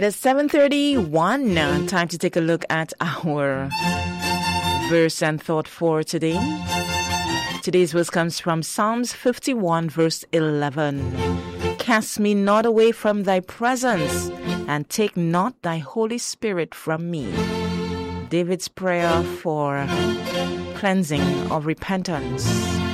It is 7:31. Time to take a look at our verse and thought for today. Today's verse comes from Psalms 51 verse 11. Cast me not away from thy presence, and take not thy Holy Spirit from me. David's prayer for cleansing of repentance.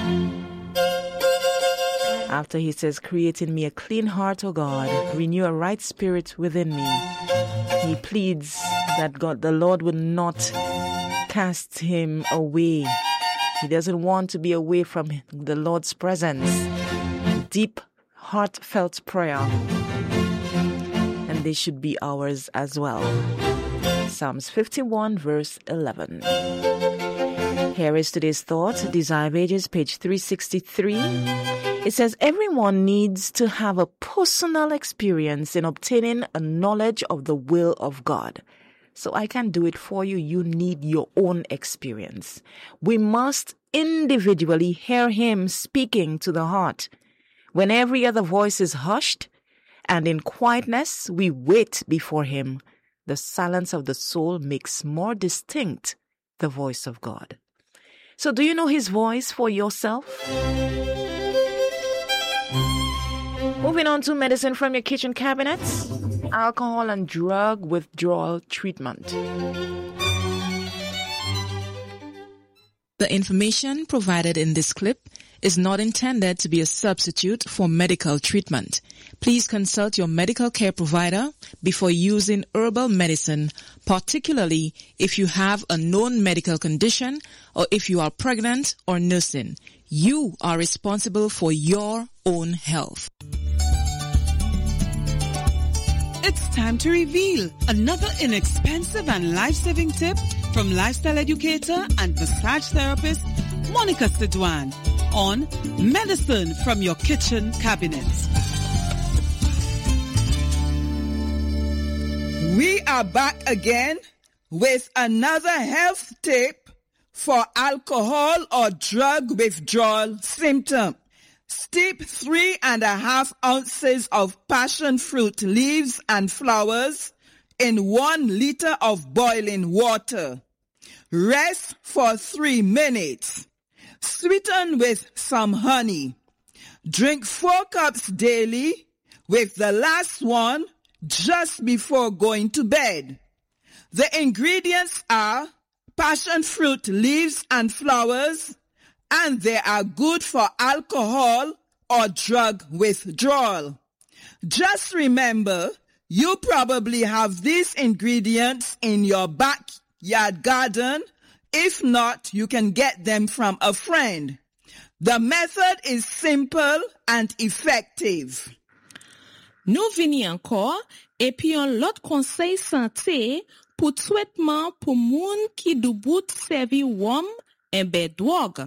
After he says, create in me a clean heart, O God, renew a right spirit within me. He pleads that the Lord will not cast him away. He doesn't want to be away from the Lord's presence. Deep, heartfelt prayer. And they should be ours as well. Psalms 51 verse 11. Here is today's thought, Desire of Ages, page 363. It says, everyone needs to have a personal experience in obtaining a knowledge of the will of God. So I can do it for you. You need your own experience. We must individually hear him speaking to the heart. When every other voice is hushed, and in quietness we wait before him, the silence of the soul makes more distinct the voice of God. So do you know his voice for yourself? Moving on to medicine from your kitchen cabinets. Alcohol and drug withdrawal treatment. The information provided in this clip is not intended to be a substitute for medical treatment. Please consult your medical care provider before using herbal medicine, particularly if you have a known medical condition or if you are pregnant or nursing. You are responsible for your own health. It's time to reveal another inexpensive and life-saving tip from lifestyle educator and massage therapist Monica Sidwan on Medicine from Your Kitchen Cabinet. We are back again with another health tip for alcohol or drug withdrawal symptom. Steep 3.5 ounces of passion fruit leaves and flowers in 1 liter of boiling water. Rest for 3 minutes. Sweeten with some honey. Drink 4 cups daily, with the last one just before going to bed. The ingredients are passion fruit leaves and flowers, and they are good for alcohol or drug withdrawal. Just remember, you probably have these ingredients in your backyard garden. If not, you can get them from a friend. The method is simple and effective. Nou vini ankor, epi yon lot konsey santé pou traitement pou moun ki dou bout servi wom enbe drog.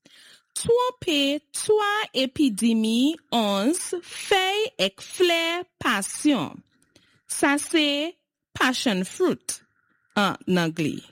Trompe 3 epidemi 11 fey ek fleur passion. Sa se passion fruit en anglais.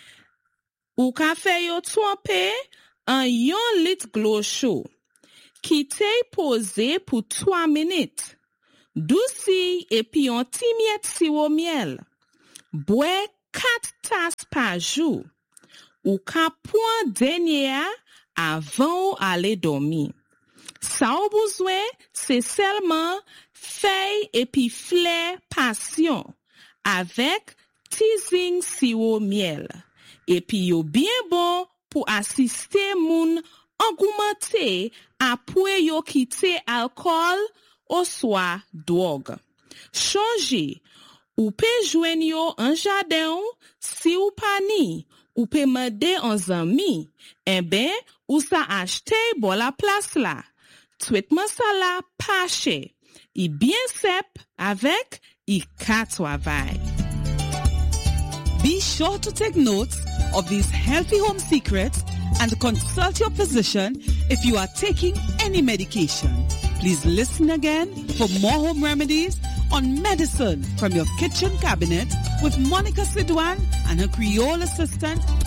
Ou ka fè yo trompe en 1 lit glo chou. Kite pose pou 3 minutes. Douci epi yon ti miet sirop miel. Bwe 4 tas par jour. Ou ka point denye avant ou ale dormi. Sa ou besoin, c'est seulement feuille epi fleur passion avec teasing sirop miel. Epi yo bien bon pour assister moun augmenter après yo kite alcool ou soit drogue. Changer ou pe jwen yo en jardin si ou pani ou pe mande en zami. Ben ou sa achete bon la place la. Traitement sa la pas cher. I bien sep avec I ka travail. Be sure to take notes of these healthy home secrets and consult your physician if you are taking any medication. Please listen again for more home remedies on Medicine from Your Kitchen Cabinet with Monica Sidwan and her Creole assistant